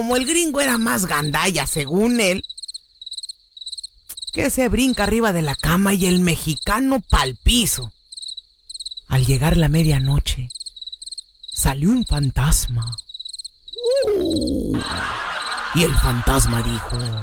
Como el gringo era más gandalla, según él, que se brinca arriba de la cama y el mexicano pa'l piso. Al llegar la medianoche, salió un fantasma. Y el fantasma dijo: